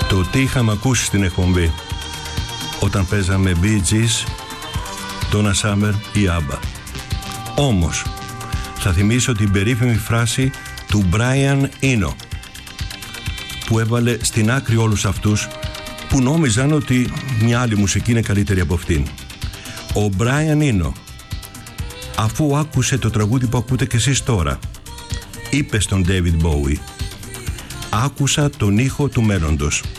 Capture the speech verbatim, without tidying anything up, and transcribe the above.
το τι είχαμε ακούσει στην εκπομπή όταν παίζαμε Bee Gees, Donna Summer ή ABBA. Όμως θα θυμίσω την περίφημη φράση του Brian Eno, που έβαλε στην άκρη όλους αυτούς που νόμιζαν ότι μια άλλη μουσική είναι καλύτερη από αυτήν. Ο Brian Eno, αφού άκουσε το τραγούδι που ακούτε κι εσείς τώρα, είπε στον David Bowie: «Άκουσα τον ήχο του μέλλοντος.